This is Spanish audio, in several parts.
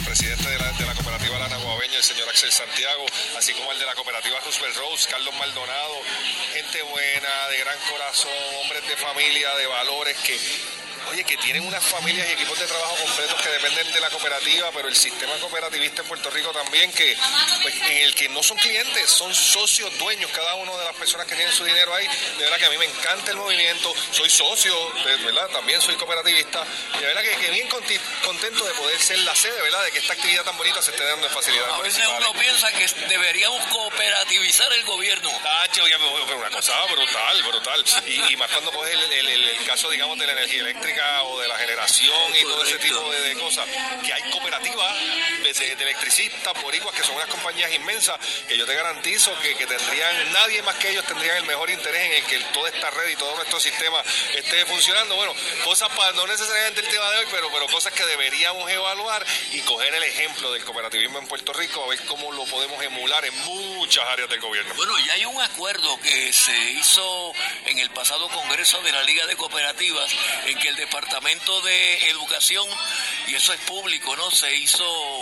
presidente de la cooperativa Lana Guabeña, el señor Axel Santiago, así como el de la cooperativa Roosevelt Rose, Carlos Maldonado, gente buena, de gran corazón, hombres de familia, de valores que tienen unas familias y equipos de trabajo completos que dependen de la cooperativa, pero el sistema cooperativista en Puerto Rico también, en el que no son clientes, son socios, dueños, cada uno de las personas que tienen su dinero ahí. De verdad que a mí me encanta el movimiento, soy socio, de verdad, también soy cooperativista, y de verdad que bien contento de poder ser la sede, ¿verdad?, de que esta actividad tan bonita se esté dando en facilidades. A veces uno piensa que deberíamos cooperativizar el gobierno. Una cosa brutal. Y más cuando coges el caso, digamos, de la energía eléctrica o de la generación y todo ese tipo de cosas, que hay cooperativas de electricistas, boricuas, que son unas compañías inmensas, que yo te garantizo que tendrían, nadie más que ellos tendrían el mejor interés en el que toda esta red y todo nuestro sistema esté funcionando. Bueno, cosas para, no necesariamente el tema de hoy, pero cosas que deberíamos evaluar y coger el ejemplo del cooperativismo en Puerto Rico, a ver cómo lo podemos emular en muchas áreas del gobierno. Bueno, ya hay un acuerdo que se hizo en el pasado Congreso de la Liga de Cooperativas, en que el Departamento de Educación, y eso es público, ¿no?, se hizo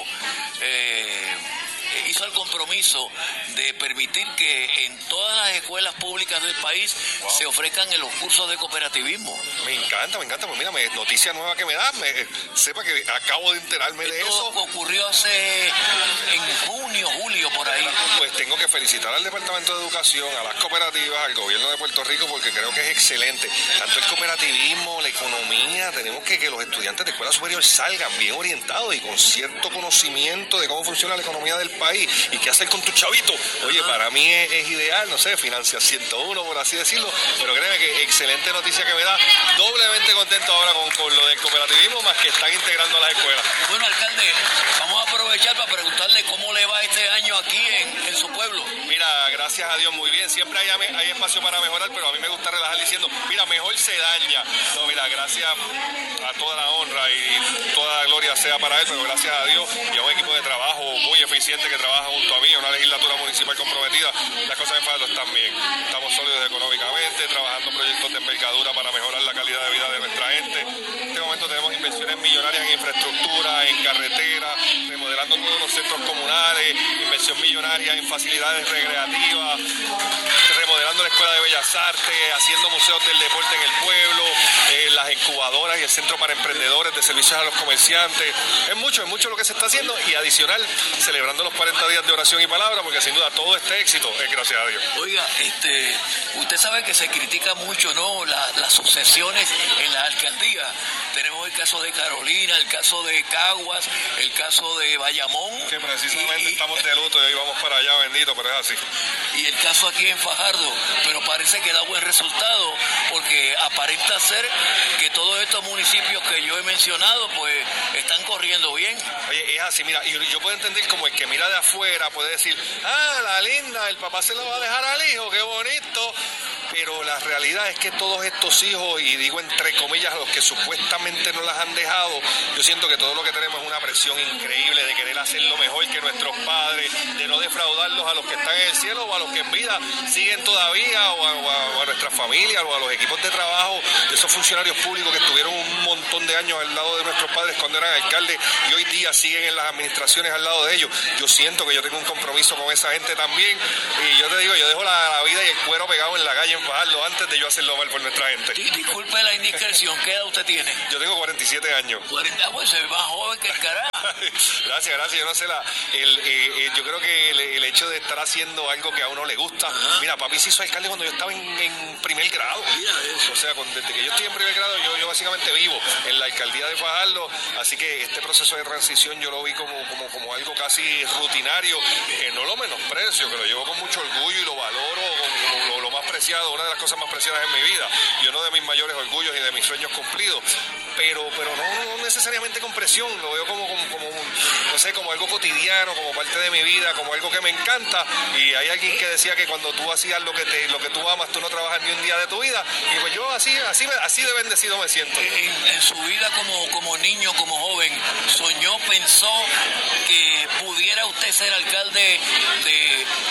el compromiso de permitir que en todas las escuelas públicas del país se ofrezcan en los cursos de cooperativismo. Me encanta, pues mira, noticia nueva que me da, sepa que acabo de enterarme de eso. Ocurrió en junio, julio, por ahí. Pues tengo que felicitar al Departamento de Educación, a las cooperativas, al gobierno de Puerto Rico, porque creo que es excelente. Tanto el cooperativismo, la economía, tenemos que los estudiantes de escuela superior salgan bien orientados y con cierto conocimiento de cómo funciona la economía del país y qué hacer con tu chavito. Oye, para mí es ideal, no sé, Financia 101, por así decirlo, pero créeme que excelente noticia que me da. Doblemente contento ahora con lo del cooperativismo, más que están integrando a las escuelas. Bueno, alcalde, vamos a aprovechar para preguntarle cómo le va este año aquí en su pueblo. Mira, gracias a Dios, muy bien. Siempre hay espacio para mejorar, pero a mí me gusta relajar diciendo, mira, mejor se daña. No, mira, gracias a toda la honra y toda la gloria sea para él, pero gracias a Dios y a un equipo de trabajo muy eficiente que trabaja junto a mí, una legislatura municipal comprometida, las cosas en Fajardo están bien. Estamos sólidos económicamente, trabajando proyectos de envergadura para mejorar la calidad de vida de nuestra gente. En este momento tenemos inversiones millonarias en infraestructura, en carretera, remodelando todos los centros comunales, inversión millonaria en facilidades recreativas, remodelando la Escuela de Bellas Artes, haciendo museos del deporte en el pueblo, las incubadoras y el centro para emprendedores de servicios a los comerciantes. Es mucho lo que se está haciendo, y adicional, celebrando los 40 días de oración y palabra, porque sin duda todo este éxito es gracias a Dios. Oiga, usted sabe que se critica mucho, ¿no?, las sucesiones en la alcaldía. Tenemos el caso de Carolina, el caso de Caguas, el caso de Bayamón. Que precisamente estamos de luto y hoy vamos para allá, bendito, pero es así. Y el caso aquí en Fajardo, pero parece que da buen resultado, porque aparenta ser que todos estos municipios que yo he mencionado, pues, están corriendo bien. Oye, es así, mira, y yo puedo entender como el que mira de afuera puede decir, la linda, el papá se lo va a dejar al hijo, qué bonito. Pero la realidad es que todos estos hijos, y digo entre comillas a los que supuestamente no las han dejado, yo siento que todo lo que tenemos es una presión increíble de querer hacer lo mejor que nuestros padres, de no defraudarlos a los que están en el cielo o a los que en vida siguen todavía, o a nuestras familias o a los equipos de trabajo de esos funcionarios públicos que estuvieron un montón de años al lado de nuestros padres cuando eran alcaldes y hoy día siguen en las administraciones al lado de ellos. Yo siento que yo tengo un compromiso con esa gente también, y yo te digo, yo dejo la vida y el cuero pegado en la calle en Fajardo antes de yo hacerlo mal por nuestra gente. Disculpe la indiscreción, ¿qué edad usted tiene? Yo tengo 47 años. 40, pues se ve más joven que el carajo. Gracias. Yo no sé, yo creo que el hecho de estar haciendo algo que a uno le gusta. Ajá. Mira, papi se hizo alcalde cuando yo estaba en primer grado. Mira eso. O sea, desde que yo estoy en primer grado, yo básicamente vivo en la alcaldía de Fajardo, así que este proceso de transición yo lo vi como algo casi rutinario, que no lo menosprecio, que lo llevo con mucho orgullo y lo valoro como lo más preciado, una de las cosas más preciadas en mi vida, y uno de mis mayores orgullos y de mis sueños cumplidos, pero no necesariamente con presión, lo veo como no sé, como algo cotidiano, como parte de mi vida, como algo que me encanta. Y hay alguien que decía que cuando tú hacías lo que tú amas, tú no trabajas ni un día de tu vida, y pues yo así de bendecido me siento. En su vida como niño, como joven, pensó que pudiera usted ser alcalde de el mismo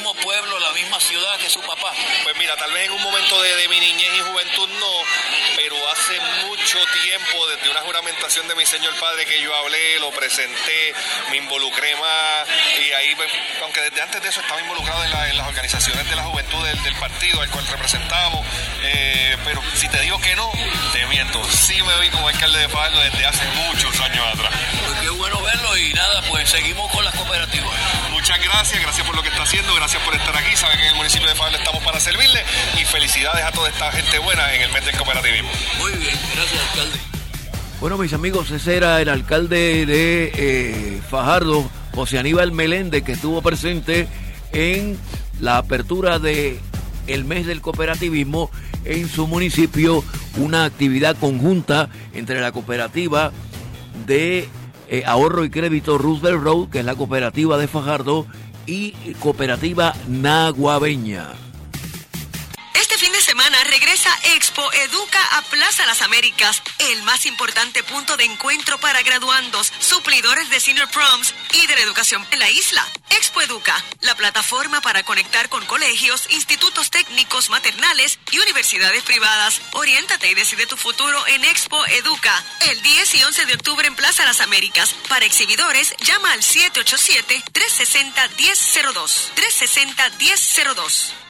mismo pueblo, la misma ciudad que su papá? Pues mira, tal vez en un momento de mi niñez y juventud no, pero hace mucho tiempo, desde una juramentación de mi Señor Padre que yo hablé, lo presenté, me involucré más, y ahí, pues, aunque desde antes de eso estaba involucrado en las organizaciones de la juventud del partido al cual representamos, pero si te digo que no, te miento, sí me vi como alcalde de Fajardo desde hace muchos años atrás. Pues qué bueno verlo, y nada, pues seguimos con las cooperativas. Muchas gracias por lo que está haciendo, gracias por estar aquí, saben que en el municipio de Fajardo estamos para servirle, y felicidades a toda esta gente buena en el mes del cooperativismo. Muy bien, gracias, alcalde. Bueno, mis amigos, ese era el alcalde de Fajardo, José Aníbal Meléndez, que estuvo presente en la apertura de el mes del cooperativismo en su municipio, una actividad conjunta entre la cooperativa de ahorro y crédito Roosevelt Road, que es la cooperativa de Fajardo, y cooperativa Naguabeña. Este fin de semana regresa Expo Educa a Plaza Las Américas, el más importante punto de encuentro para graduandos, suplidores de senior proms y de la educación en la isla. Expo Educa, la plataforma para conectar con colegios, institutos técnicos, maternales y universidades privadas. Oriéntate y decide tu futuro en Expo Educa, el 10 y 11 de octubre en Plaza Las Américas. Para exhibidores, llama al 787-360-1002. 360-1002.